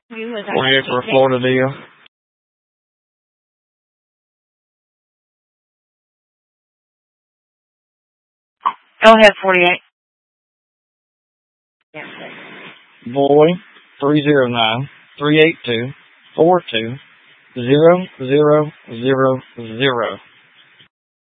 48 for a Florida deal. Go ahead, 48. Boy, 309-382-42-0000.